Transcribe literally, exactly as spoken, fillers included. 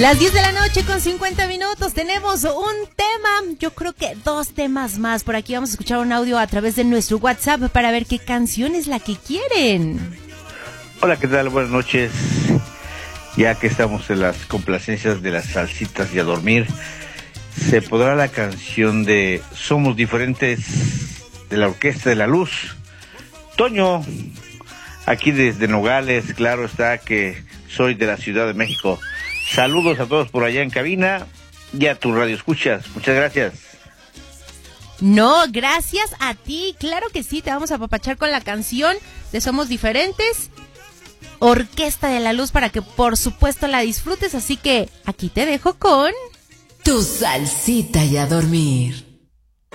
Las diez de la noche con cincuenta minutos, tenemos un tema, yo creo que dos temas más. Por aquí vamos a escuchar un audio a través de nuestro WhatsApp para ver qué canción es la que quieren. Hola, ¿qué tal? Buenas noches. Ya que estamos en las complacencias de las salsitas y a dormir, se podrá la canción de Somos Diferentes de la Orquesta de la Luz. Toño, aquí desde Nogales, claro está que soy de la Ciudad de México. Saludos a todos por allá en cabina y a tu radio escuchas. Muchas gracias. No, gracias a ti. Claro que sí, te vamos a apapachar con la canción de Somos Diferentes, Orquesta de la Luz, para que por supuesto la disfrutes. Así que aquí te dejo con tu salsita y a dormir.